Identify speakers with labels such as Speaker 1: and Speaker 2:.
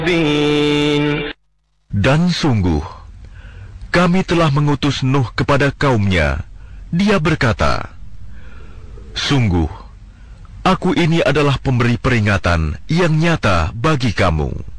Speaker 1: Dan sungguh, kami telah mengutus Nuh kepada kaumnya. Dia berkata, sungguh, aku ini adalah pemberi peringatan yang nyata bagi kamu.